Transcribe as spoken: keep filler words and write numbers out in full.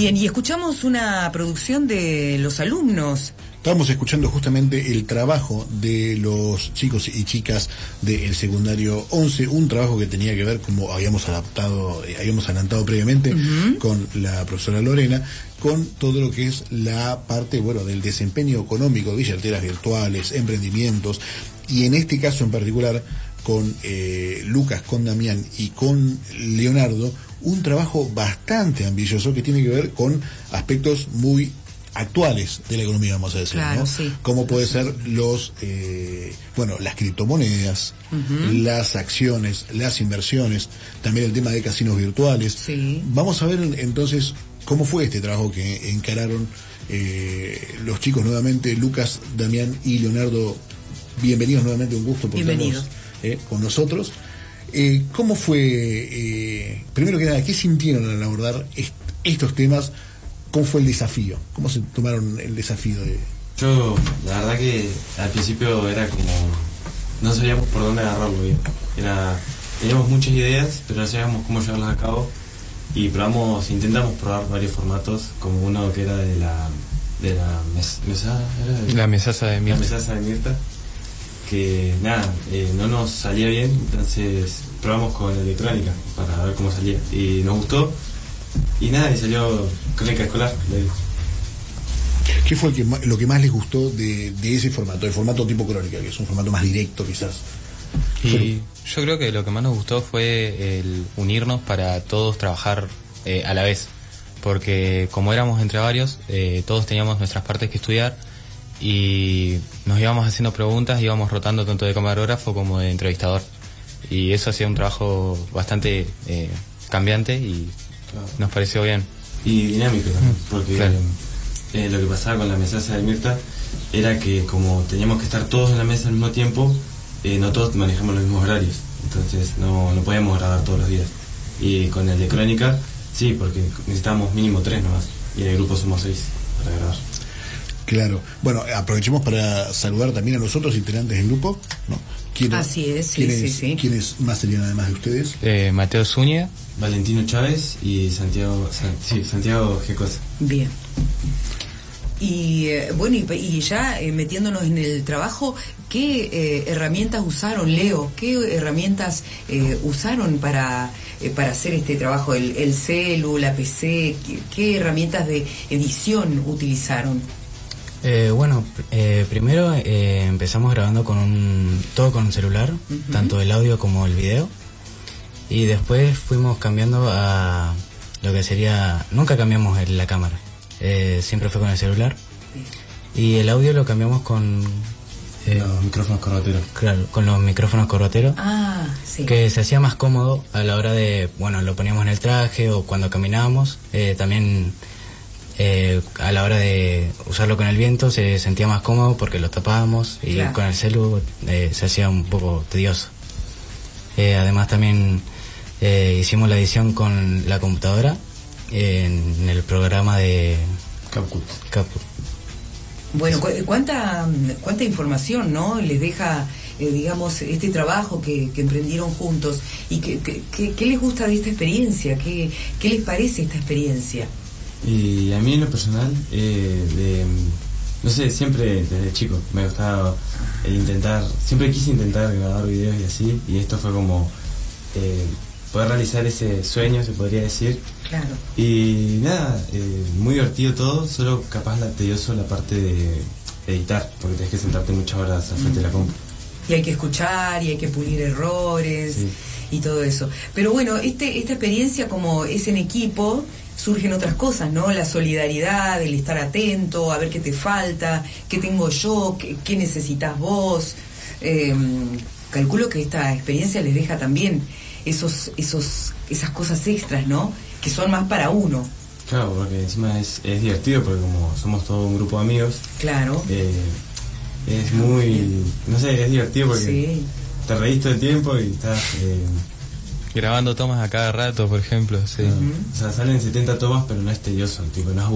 Bien, y escuchamos una producción de los alumnos. Estábamos escuchando justamente el trabajo de los chicos y chicas del secundario once, un trabajo que tenía que ver, como habíamos adaptado, eh, habíamos adelantado previamente, uh-huh. con la profesora Lorena, con todo lo que es la parte, bueno, del desempeño económico, billeteras virtuales, emprendimientos, y en este caso en particular, con eh, Lucas, con Damián y con Leonardo, un trabajo bastante ambicioso que tiene que ver con aspectos muy actuales de la economía, vamos a decir, claro, ¿no? Sí. Como puede ser los, eh, bueno, las criptomonedas, uh-huh. las acciones, las inversiones, también el tema de casinos virtuales. Sí. Vamos a ver entonces cómo fue este trabajo que encararon eh, los chicos nuevamente, Lucas, Damián y Leonardo. Bienvenidos nuevamente, un gusto por Bienvenidos. Eh, con nosotros. Eh, ¿Cómo fue, eh, primero que nada, qué sintieron al abordar est- estos temas? ¿Cómo fue el desafío? ¿Cómo se tomaron el desafío de...? Yo, la verdad que al principio era como... no sabíamos por dónde agarrarlo bien. Era, teníamos muchas ideas, pero no sabíamos cómo llevarlas a cabo. Y probamos, intentamos probar varios formatos, como uno que era de la... de la mes, mesa... ¿era de, la mesaza de Mirta. La mesaza de Mirta. Que nada, eh, no nos salía bien, entonces probamos con electrónica para ver cómo salía. Y nos gustó. Y nada, y salió crónica escolar. ¿Qué fue el que, lo que más les gustó de, de ese formato, el formato tipo crónica, que es un formato más directo quizás? Y Pero, yo creo que lo que más nos gustó fue el unirnos para todos trabajar eh, a la vez, porque como éramos entre varios, eh, todos teníamos nuestras partes que estudiar y nos íbamos haciendo preguntas, íbamos rotando tanto de camarógrafo como de entrevistador, y eso hacía un trabajo bastante eh, cambiante y nos pareció bien. Y dinámico también, porque claro. eh, lo que pasaba con la mesaza de Mirta era que como teníamos que estar todos en la mesa al mismo tiempo, eh, no todos manejamos los mismos horarios, entonces no, no podíamos grabar todos los días. Y con el de crónica, sí, porque necesitamos mínimo tres nomás, y en el grupo somos seis para grabar. Claro. Bueno, aprovechemos para saludar también a los otros integrantes del grupo, ¿no? ¿Quiénes, Así es, sí, ¿quiénes, sí, sí. ¿Quiénes más serían además de ustedes? Eh, Mateo Zúñiga, Valentino Chávez y Santiago San, sí, Santiago Gecosa. Bien. Y eh, bueno, y, y ya eh, metiéndonos en el trabajo, ¿qué eh, herramientas usaron, Leo? ¿Qué herramientas eh, usaron para, eh, para hacer este trabajo? ¿El, el celu, la P C? ¿Qué, qué herramientas de edición utilizaron? Eh, bueno, eh, primero eh, empezamos grabando con un todo con un celular, uh-huh. tanto el audio como el video, y después fuimos cambiando a lo que sería, nunca cambiamos el, la cámara, eh, siempre fue con el celular, y el audio lo cambiamos con eh, los micrófonos corbateros. Claro, con los micrófonos corbateros, ah, sí. que se hacía más cómodo a la hora de, bueno, lo poníamos en el traje o cuando caminábamos, eh, también. Eh, a la hora de usarlo con el viento se sentía más cómodo porque lo tapábamos, y claro. con el celu eh, se hacía un poco tedioso. Eh, además también eh, hicimos la edición con la computadora eh, en el programa de CapCut. CapCut. Bueno, cu- cuánta cuánta información, ¿no? Les deja, eh, digamos, este trabajo que, que emprendieron juntos. ¿Y qué, qué, qué, qué les gusta de esta experiencia? ¿Qué, qué les parece esta experiencia? Y a mí en lo personal, eh, de, no sé, siempre desde chico me gustaba el intentar, siempre quise intentar grabar videos y así, y esto fue como eh, poder realizar ese sueño, se podría decir. Claro. Y nada, eh, muy divertido todo, solo capaz la tedioso la parte de editar, porque tenés que sentarte muchas horas al frente mm. de la compu. Y hay que escuchar, y hay que pulir errores, sí. y todo eso. Pero bueno, este esta experiencia, como es en equipo, surgen otras cosas, ¿no? La solidaridad, el estar atento, a ver qué te falta, qué tengo yo, qué, qué necesitas vos. Eh, calculo que esta experiencia les deja también esos esos esas cosas extras, ¿no? Que son más para uno. Claro, porque encima es, es divertido, porque como somos todo un grupo de amigos. Claro. Eh, es muy, no sé, es divertido porque sí. te reís todo el tiempo y estás... Eh, grabando tomas a cada rato, por ejemplo, sí. Uh-huh. O sea, salen setenta tomas, pero no es tedioso, tipo, no es